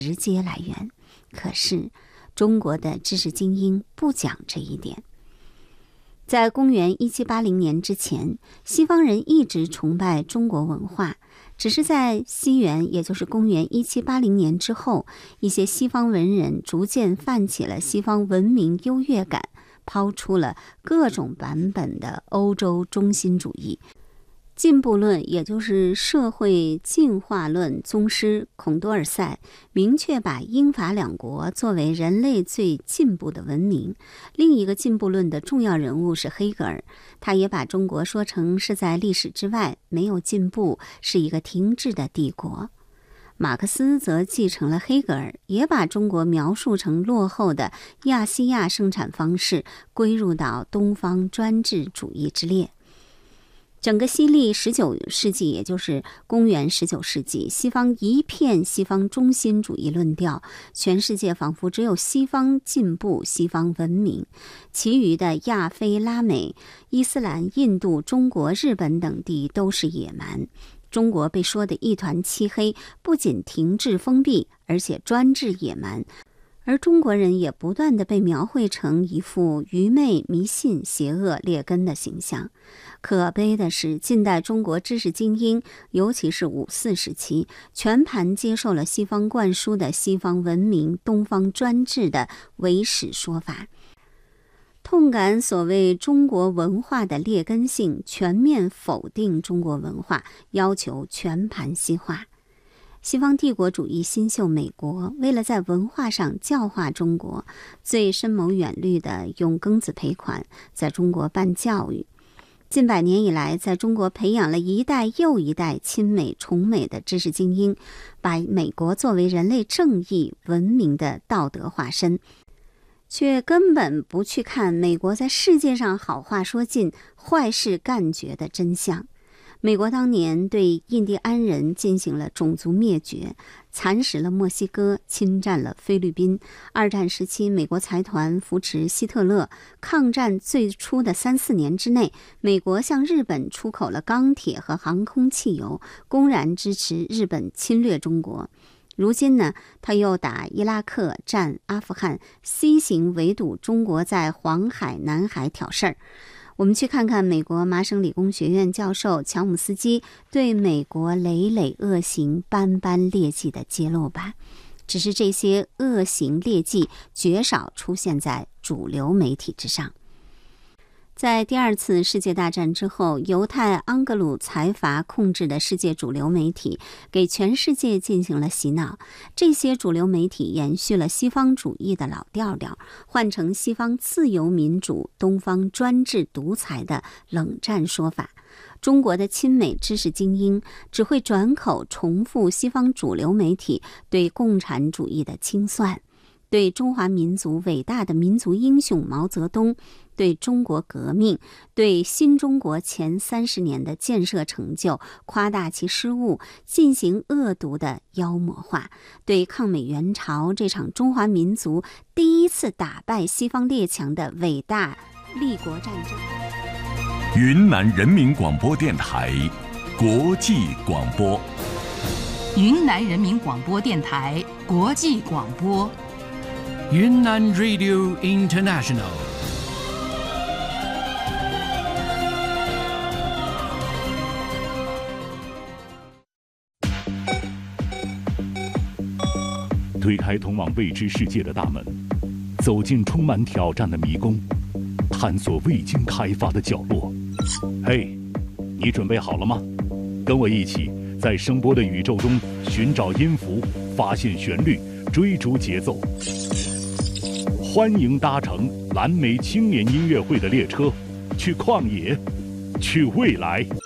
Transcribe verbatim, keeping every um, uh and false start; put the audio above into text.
直接来源。可是中国的知识精英不讲这一点。在公元一七八零年之前，西方人一直崇拜中国文化，只是在西元，也就是公元一七八零年之后，一些西方文人逐渐泛起了西方文明优越感，抛出了各种版本的欧洲中心主义。进步论，也就是社会进化论宗师孔多尔塞明确把英法两国作为人类最进步的文明。另一个进步论的重要人物是黑格尔，他也把中国说成是在历史之外，没有进步，是一个停滞的帝国。马克思则继承了黑格尔，也把中国描述成落后的亚细亚生产方式，归入到东方专制主义之列。整个西历十九世纪，也就是公元十九世纪，西方一片西方中心主义论调，全世界仿佛只有西方进步、西方文明，其余的亚非拉美、伊斯兰、印度、中国、日本等地都是野蛮。中国被说得一团漆黑，不仅停滞封闭，而且专制野蛮。而中国人也不断地被描绘成一副愚昧、迷信、邪恶、劣根的形象。可悲的是，近代中国知识精英，尤其是五四时期，全盘接受了西方灌输的西方文明、东方专制的伪史说法，痛感所谓中国文化的劣根性，全面否定中国文化，要求全盘西化。西方帝国主义新秀美国为了在文化上教化中国，最深谋远虑地用庚子赔款在中国办教育。近百年以来，在中国培养了一代又一代亲美崇美的知识精英，把美国作为人类正义文明的道德化身，却根本不去看美国在世界上好话说尽、坏事干绝的真相。美国当年对印第安人进行了种族灭绝，蚕食了墨西哥，侵占了菲律宾。二战时期，美国财团扶持希特勒。抗战最初的三四年之内，美国向日本出口了钢铁和航空汽油，公然支持日本侵略中国。如今呢，他又打伊拉克、战阿富汗，C 行围堵中国在黄海、南海挑事儿。我们去看看美国麻省理工学院教授乔姆斯基对美国累累恶行斑斑劣迹的揭露吧。只是这些恶行劣迹绝少出现在主流媒体之上。在第二次世界大战之后，犹太盎格鲁财阀控制的世界主流媒体给全世界进行了洗脑。这些主流媒体延续了西方主义的老调调，换成西方自由民主、东方专制独裁的冷战说法。中国的亲美知识精英只会转口重复西方主流媒体对共产主义的清算，对中华民族伟大的民族英雄毛泽东，对中国革命，对新中国前三十年的建设成就夸大其失误，进行恶毒的妖魔化，对抗美援朝这场中华民族第一次打败西方列强的伟大立国战争。 云南人民广播电台国际广播， 云南人民广播电台国际广播， 云南 Radio International。 推开通往未知世界的大门，走进充满挑战的迷宫，探索未经开发的角落。嘿，你准备好了吗？跟我一起在声波的宇宙中寻找音符，发现旋律，追逐节奏。欢迎搭乘蓝莓青年音乐会的列车，去旷野，去未来。